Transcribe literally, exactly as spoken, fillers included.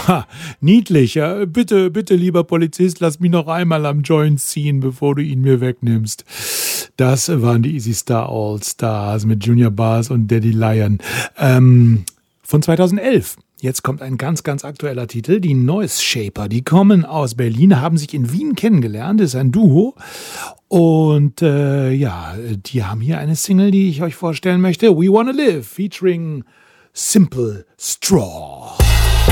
Ha, niedlich. Ja. Bitte, bitte, lieber Polizist, lass mich noch einmal am Joint ziehen, bevor du ihn mir wegnimmst. Das waren die Easy Star All Stars mit Junior Bass und Daddy Lion. Ähm, von zweitausendelf. Jetzt kommt ein ganz, ganz aktueller Titel. Die Noise Shaper, die kommen aus Berlin, haben sich in Wien kennengelernt. Das ist ein Duo. Und äh, ja, die haben hier eine Single, die ich euch vorstellen möchte. We Wanna Live, featuring Simple Straw.